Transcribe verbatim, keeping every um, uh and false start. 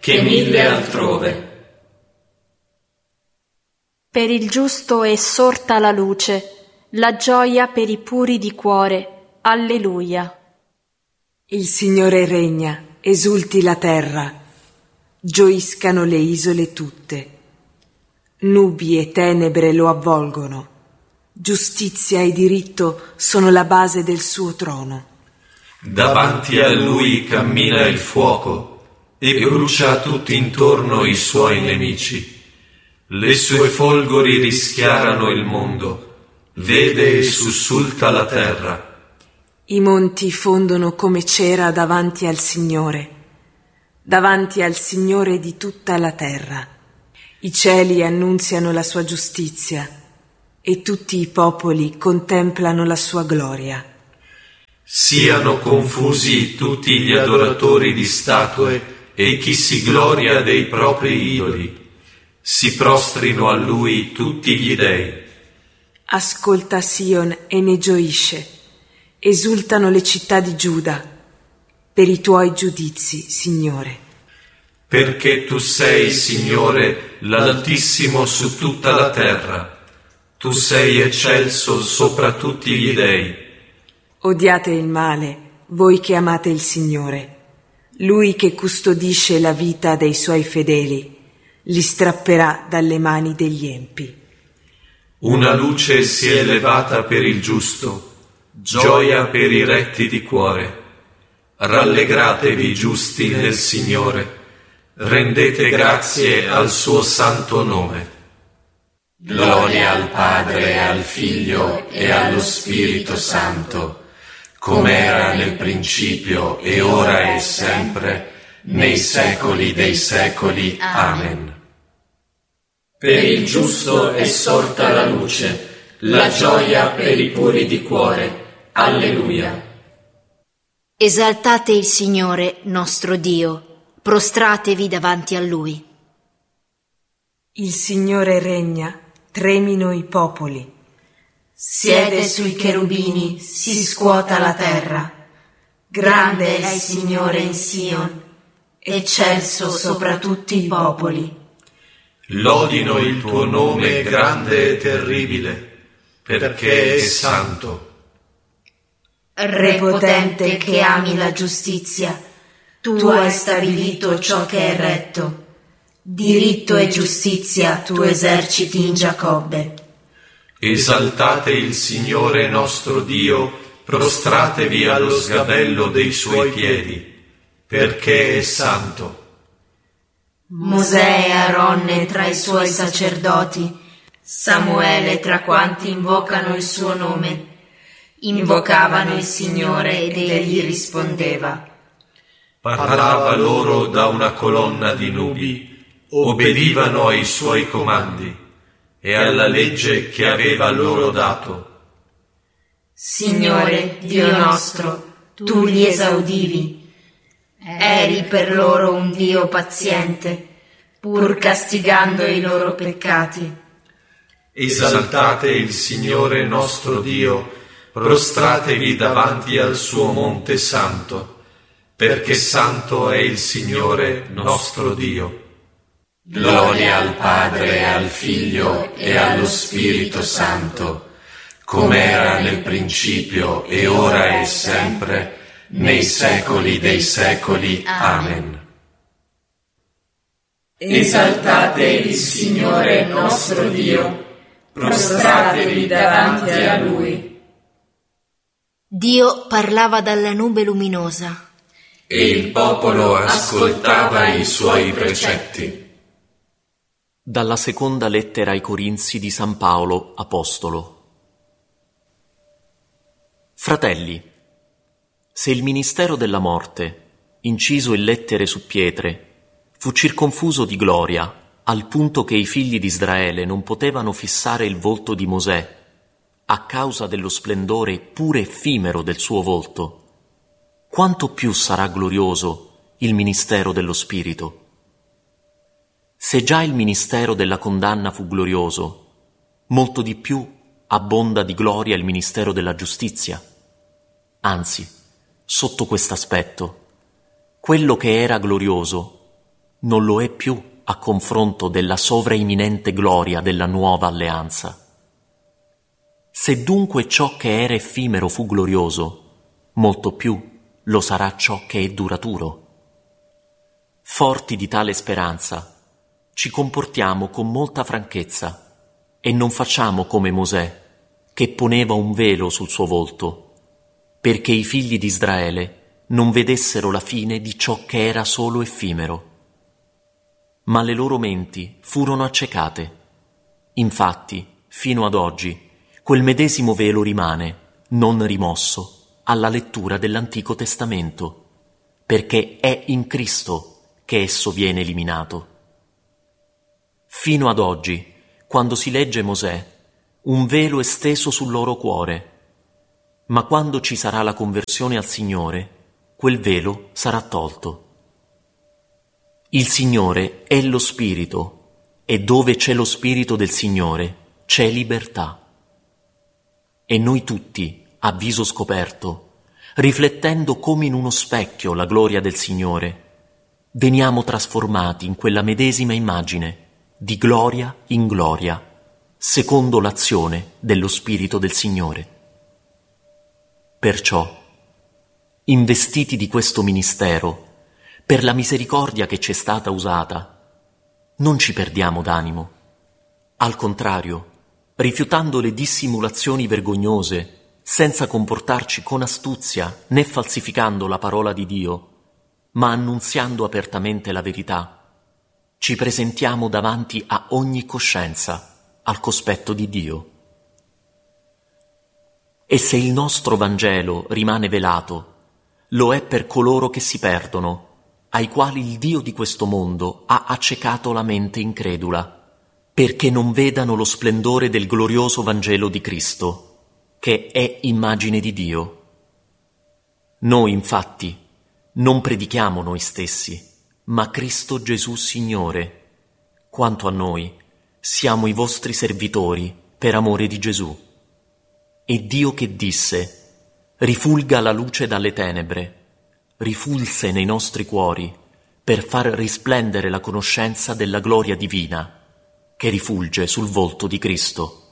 che mille altrove. Per il giusto è sorta la luce, la gioia per i puri di cuore. Alleluia. Il Signore regna, esulti la terra, gioiscano le isole tutte. Nubi e tenebre lo avvolgono, giustizia e diritto sono la base del suo trono. Davanti a lui cammina il fuoco e brucia tutti intorno i suoi nemici. Le sue folgori rischiarano il mondo, vede e sussulta la terra. I monti fondono come cera davanti al Signore, davanti al Signore di tutta la terra. I cieli annunziano la sua giustizia e tutti i popoli contemplano la sua gloria. Siano confusi tutti gli adoratori di statue e chi si gloria dei propri idoli. Si prostrino a lui tutti gli dei. Ascolta Sion e ne gioisce. Esultano le città di Giuda per i tuoi giudizi, Signore. Perché tu sei, Signore, l'Altissimo su tutta la terra. Tu sei eccelso sopra tutti gli dei. Odiate il male, voi che amate il Signore. Lui che custodisce la vita dei suoi fedeli, li strapperà dalle mani degli empi. Una luce si è levata per il giusto, gioia per i retti di cuore. Rallegratevi giusti nel Signore, rendete grazie al suo santo nome. Gloria al Padre, e al Figlio e allo Spirito Santo, come era nel principio e ora e sempre, nei secoli dei secoli. Amen. Per il giusto è sorta la luce, la gioia per i puri di cuore. Alleluia. Esaltate il Signore, nostro Dio, prostratevi davanti a Lui. Il Signore regna, tremino i popoli. Siede sui cherubini, si scuota la terra. Grande è il Signore in Sion, eccelso sopra tutti i popoli. Lodino il tuo nome grande e terribile, perché è santo. Re potente che ami la giustizia, tu hai stabilito ciò che è retto. Diritto e giustizia tu eserciti in Giacobbe. Esaltate il Signore nostro Dio, prostratevi allo sgabello dei suoi piedi, perché è santo. Mosè e Aronne tra i suoi sacerdoti, Samuele tra quanti invocano il suo nome. Invocavano il Signore ed egli rispondeva. Parlava loro da una colonna di nubi, obbedivano ai suoi comandi e alla legge che aveva loro dato. Signore, Dio nostro, tu li esaudivi. Eri per loro un Dio paziente, pur castigando i loro peccati. Esaltate il Signore nostro Dio, prostratevi davanti al suo monte santo, perché santo è il Signore nostro Dio. Gloria al Padre, e al Figlio e allo Spirito Santo, come era nel principio e ora e sempre, nei secoli dei secoli. Amen. Esaltate il Signore nostro Dio, prostratevi davanti a Lui. Dio parlava dalla nube luminosa e il popolo ascoltava i suoi precetti. Dalla seconda lettera ai Corinzi di San Paolo, apostolo. Fratelli, se il ministero della morte, inciso in lettere su pietre, fu circonfuso di gloria, al punto che i figli di Israele non potevano fissare il volto di Mosè, a causa dello splendore pure effimero del suo volto, quanto più sarà glorioso il ministero dello Spirito. Se già il ministero della condanna fu glorioso, molto di più abbonda di gloria il ministero della giustizia. Anzi, sotto quest'aspetto, quello che era glorioso non lo è più a confronto della sovraimminente gloria della nuova alleanza. Se dunque ciò che era effimero fu glorioso, molto più lo sarà ciò che è duraturo. Forti di tale speranza, ci comportiamo con molta franchezza e non facciamo come Mosè, che poneva un velo sul suo volto, perché i figli di Israele non vedessero la fine di ciò che era solo effimero. Ma le loro menti furono accecate. Infatti, fino ad oggi, quel medesimo velo rimane, non rimosso, alla lettura dell'Antico Testamento, perché è in Cristo che esso viene eliminato. Fino ad oggi, quando si legge Mosè, un velo è steso sul loro cuore, ma quando ci sarà la conversione al Signore, quel velo sarà tolto. Il Signore è lo Spirito, e dove c'è lo Spirito del Signore c'è libertà. E noi tutti, a viso scoperto, riflettendo come in uno specchio la gloria del Signore, veniamo trasformati in quella medesima immagine, di gloria in gloria, secondo l'azione dello Spirito del Signore. Perciò, investiti di questo ministero, per la misericordia che ci è stata usata, non ci perdiamo d'animo. Al contrario, rifiutando le dissimulazioni vergognose, senza comportarci con astuzia né falsificando la parola di Dio, ma annunziando apertamente la verità, ci presentiamo davanti a ogni coscienza al cospetto di Dio. E se il nostro Vangelo rimane velato, lo è per coloro che si perdono, ai quali il Dio di questo mondo ha accecato la mente incredula, perché non vedano lo splendore del glorioso Vangelo di Cristo, che è immagine di Dio. Noi, infatti, non predichiamo noi stessi, ma Cristo Gesù Signore. Quanto a noi, siamo i vostri servitori per amore di Gesù. E Dio che disse: rifulga la luce dalle tenebre, rifulse nei nostri cuori per far risplendere la conoscenza della gloria divina che rifulge sul volto di Cristo.